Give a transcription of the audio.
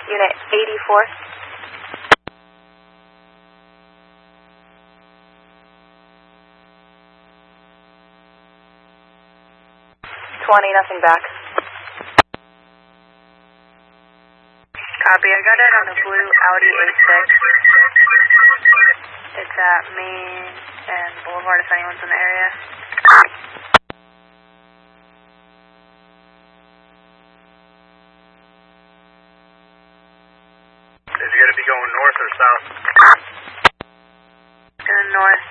Unit 84. 20, nothing back. Copy, I got it on a blue Audi A6. It's at Main and Boulevard if anyone's in the area. Is it going to be going north or south? Going north.